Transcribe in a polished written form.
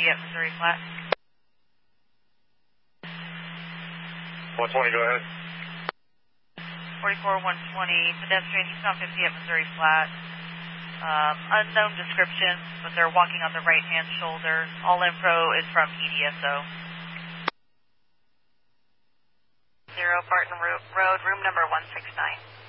at Missouri Flat. 120, go ahead. 44 120, pedestrian, he's on 50 at Missouri Flat. Unknown description, but they're walking on the right-hand shoulder. All info is from EDSO. 0 Barton Road, room number 169.